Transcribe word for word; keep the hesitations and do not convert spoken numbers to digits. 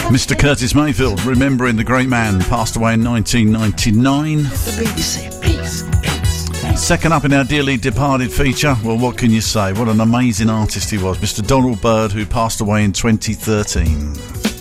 Mister Curtis Mayfield, remembering the great man, passed away in nineteen ninety-nine. The B B C, peace, peace. Second up in our dearly departed feature, well, what can you say? What an amazing artist he was, Mister Donald Byrd, who passed away in twenty thirteen.